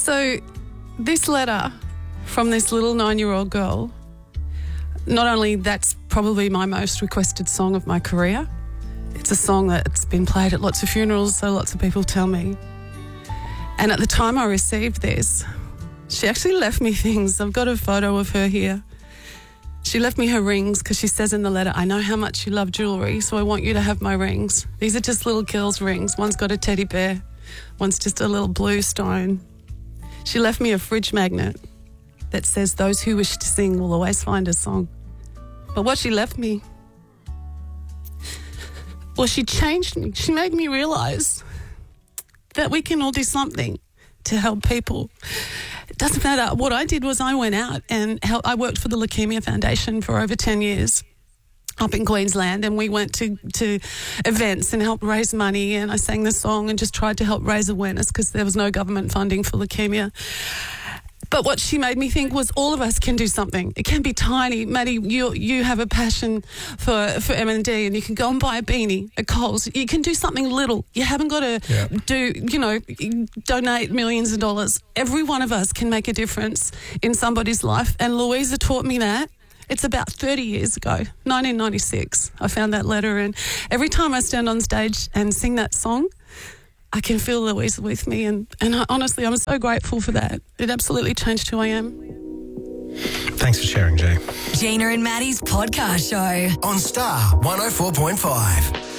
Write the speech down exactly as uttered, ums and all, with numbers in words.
So this letter from this little nine-year-old girl, not only that's probably my most requested song of my career, it's a song that's been played at lots of funerals, so lots of people tell me. And at the time I received this, she actually left me things. I've got a photo of her here. She left me her rings because she says in the letter, I know how much you love jewellery, so I want you to have my rings. These are just little girls' rings. One's got a teddy bear, one's just a little blue stone. She left me a fridge magnet that says, those who wish to sing will always find a song. But what she left me, well, she changed me. She made me realise that we can all do something to help people. It doesn't matter. What I did was I went out and helped. I worked for the Leukemia Foundation for over ten years up in Queensland, and we went to, to events and helped raise money, and I sang the song and just tried to help raise awareness because there was no government funding for leukemia. But what she made me think was all of us can do something. It can be tiny. Maddie, you you have a passion for, for M and D, and you can go and buy a beanie at Coles. You can do something little. You haven't got to yeah. do, you know, donate millions of dollars. Every one of us can make a difference in somebody's life. And Louisa taught me that. It's about thirty years ago, nineteen ninety-six. I found that letter, and every time I stand on stage and sing that song, I can feel Louisa with me, and, and I, honestly, I'm so grateful for that. It absolutely changed who I am. Thanks for sharing, Jay. Gina and Maddie's podcast show. On Star one oh four point five.